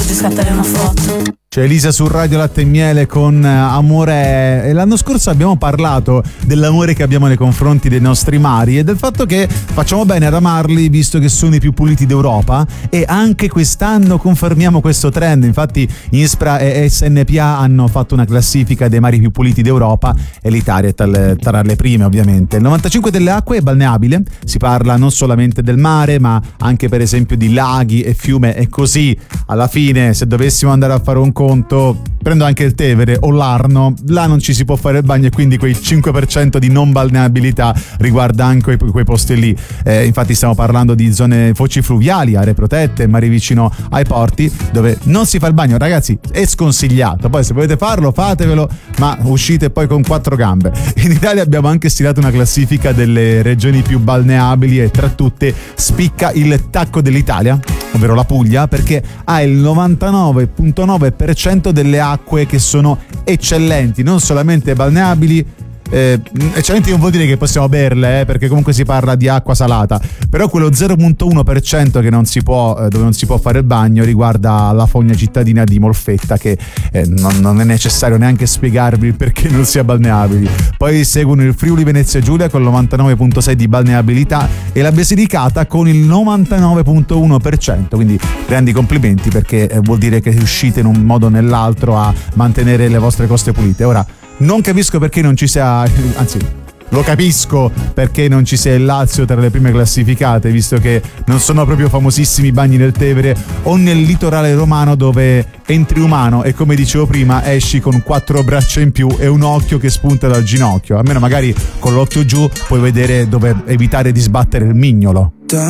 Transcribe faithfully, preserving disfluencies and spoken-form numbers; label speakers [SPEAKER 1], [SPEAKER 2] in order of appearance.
[SPEAKER 1] farti scattare una foto.
[SPEAKER 2] C'è Elisa su Radio Latte e Miele con Amore. E l'anno scorso abbiamo parlato dell'amore che abbiamo nei confronti dei nostri mari e del fatto che facciamo bene ad amarli visto che sono i più puliti d'Europa, e anche quest'anno confermiamo questo trend. Infatti ISPRA e S N P A hanno fatto una classifica dei mari più puliti d'Europa e l'Italia è tra, tra le prime, ovviamente. Il novantacinque delle acque è balneabile, si parla non solamente del mare ma anche per esempio di laghi e fiume, e così alla fine, se dovessimo andare a fare un conto, prendo anche il Tevere o l'Arno, là non ci si può fare il bagno, e quindi quei cinque per cento di non balneabilità riguarda anche quei, quei posti lì. Eh, infatti stiamo parlando di zone foci fluviali, aree protette, mari vicino ai porti, dove non si fa il bagno. Ragazzi, è sconsigliato. Poi se volete farlo fatevelo, ma uscite poi con quattro gambe. In Italia abbiamo anche stilato una classifica delle regioni più balneabili e tra tutte spicca il Tacco dell'Italia, ovvero la Puglia, perché ha il novantanove virgola nove per cento delle acque che sono eccellenti, non solamente balneabili. Eh, eccellenti non vuol dire che possiamo berle, eh, perché comunque si parla di acqua salata, però quello zero virgola uno per cento che non si può, eh, dove non si può fare il bagno, riguarda la fogna cittadina di Molfetta, che eh, non, non è necessario neanche spiegarvi perché non sia balneabili. Poi seguono il Friuli Venezia Giulia con il novantanove virgola sei di balneabilità e la Basilicata con il novantanove virgola uno per cento, quindi grandi complimenti, perché eh, vuol dire che riuscite in un modo o nell'altro a mantenere le vostre coste pulite. Ora, non capisco perché non ci sia, anzi lo capisco perché non ci sia il Lazio tra le prime classificate, visto che non sono proprio famosissimi i bagni nel Tevere o nel litorale romano, dove entri umano e, come dicevo prima, esci con quattro braccia in più e un occhio che spunta dal ginocchio. Almeno magari con l'occhio giù puoi vedere dove evitare di sbattere il mignolo.